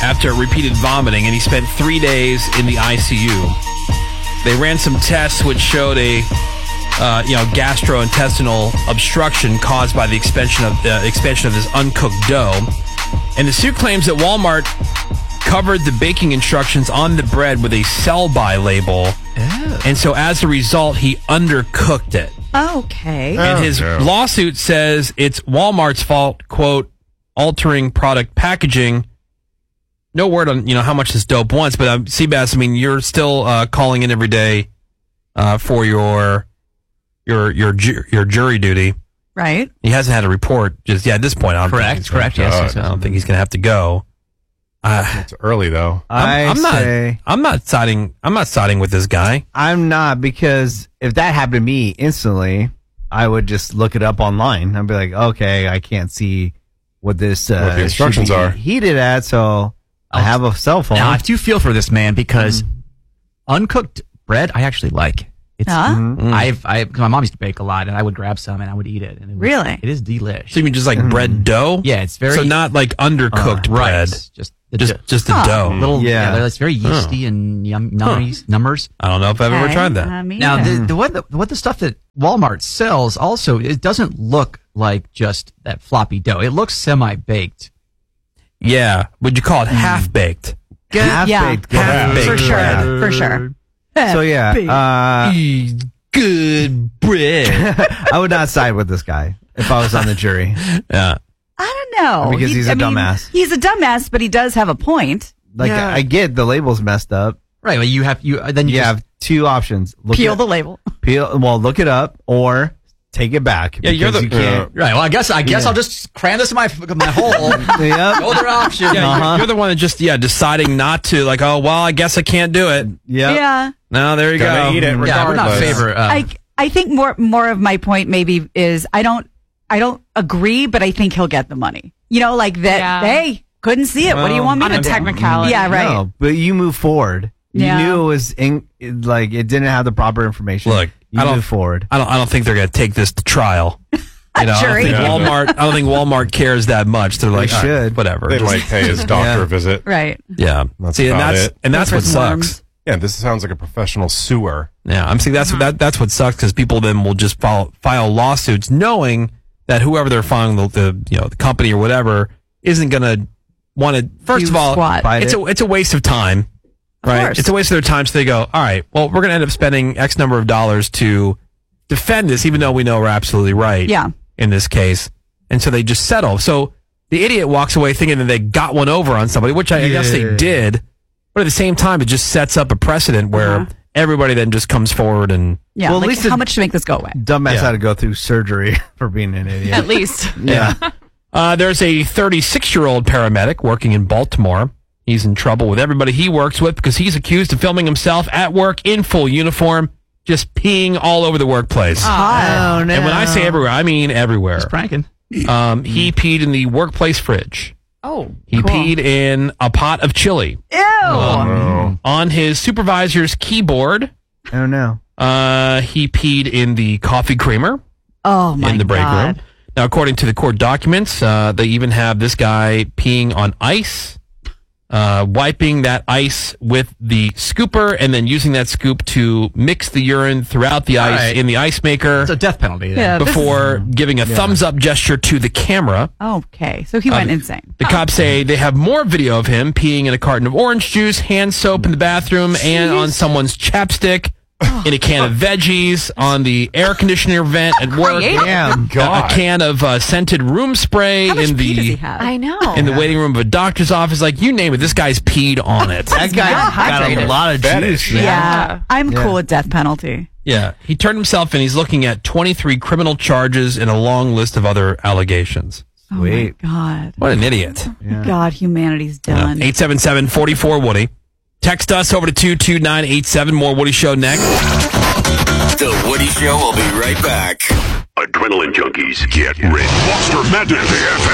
after repeated vomiting, and he spent 3 days in the ICU. They ran some tests which showed a gastrointestinal obstruction caused by the expansion of this uncooked dough. And the suit claims that Walmart covered the baking instructions on the bread with a sell-by label. Oh. And so as a result, he undercooked it. Okay. And his lawsuit says it's Walmart's fault, quote, altering product packaging. No word on, how much this dope wants, but Seabass, you're still calling in every day for your jury duty. Right. He hasn't had a report just at this point. Correct. Yes. I don't think he's going to have to go. It's early though. I'm not siding with this guy. I'm not, because if that happened to me instantly, I would just look it up online. I'd be like, okay, I can't see what this what the instructions are heated at, so I have a cell phone. Now, I do feel for this man, because uncooked bread I actually like. It's my mom used to bake a lot, and I would grab some and I would eat it. And really, it is delish. So you mean just like bread dough? Yeah, it's very not like undercooked bread. Right. Just the dough. It's very yeasty and numbers. I don't know if I've ever tried that. Now, what the stuff that Walmart sells also, it doesn't look like just that floppy dough. It looks semi-baked. Yeah. Would you call it half-baked? Half-baked. Half-baked. For sure. So yeah, good bread. I would not side with this guy if I was on the jury. Yeah. I don't know. Because he's a dumbass. He's a dumbass, but he does have a point. I get the label's messed up. Right. Well, you have two options. Peel the label. Look it up, or take it back. Yeah, you can't. Right. Well, I guess I'll just cram this in my hole. Yep. No other option. Yeah, you're the one that just deciding not to, like, oh well, I guess I can't do it. Yeah. No, there you go. Eat it regardless. Yeah, we're not in favor. I think more of my point maybe is I don't agree, but I think he'll get the money. Like that. Yeah. Hey, couldn't see it. What do you want me on to a do? technicality? Yeah, right. No, but you move forward. Yeah. You knew it was it didn't have the proper information. Look, you move forward. I don't think they're going to take this to trial. Jury. I don't think Walmart cares that much. They're like, They should. whatever. They might pay his doctor visit. Right. Yeah. That's about it. And that's what Different sucks. norms. Yeah, this sounds like a professional sewer. Yeah, I'm saying that's what sucks, because people then will just file lawsuits knowing that whoever they're filing, the company or whatever, isn't going to want to. First of all, it's a waste of time, right? It's a waste of their time. So they go, all right, well, we're going to end up spending X number of dollars to defend this, even though we know we're absolutely right. Yeah. In this case, and so they just settle. So the idiot walks away thinking that they got one over on somebody, which I guess they did. But at the same time, it just sets up a precedent where everybody then just comes forward and... Yeah, well, at least how much to make this go away? Dumbass had to go through surgery for being an idiot. At least. Yeah. There's a 36-year-old paramedic working in Baltimore. He's in trouble with everybody he works with because he's accused of filming himself at work in full uniform, just peeing all over the workplace. Oh, no. And when I say everywhere, I mean everywhere. He's pranking. He peed in the workplace fridge. Oh, He peed in a pot of chili. Ew. On his supervisor's keyboard. Oh, no. He peed in the coffee creamer. Oh, my God. In the break room. Now, according to the court documents, they even have this guy peeing on ice, wiping that ice with the scooper, and then using that scoop to mix the urine throughout the ice in the ice maker. It's a death penalty. Yeah, before giving a thumbs up gesture to the camera. Okay, so he went insane. The cops say they have more video of him peeing in a carton of orange juice, hand soap in the bathroom, and on someone's chapstick. In a can of veggies, on the air conditioner vent at work. Damn, God. A can of scented room spray How much in pee does he the have? I know. in the waiting room of a doctor's office. Like, you name it, this guy's peed on it. That guy got a lot of juice. Yeah, I'm cool with death penalty. Yeah, he turned himself in. He's looking at 23 criminal charges and a long list of other allegations. Sweet. Oh, my God. What an idiot. God, humanity's done. 877-44-WOODY. Text us over to 22987. More Woody Show next. The Woody Show will be right back. Adrenaline junkies, get ready. Monster Madness.